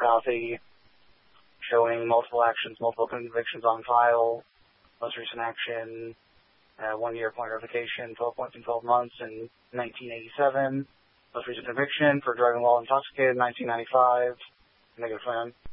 copy showing multiple actions, multiple convictions on file. Most recent action, 1 year point revocation, 12 points in 12 months in 1987. Most recent conviction for driving while intoxicated, 1995. Negative plan.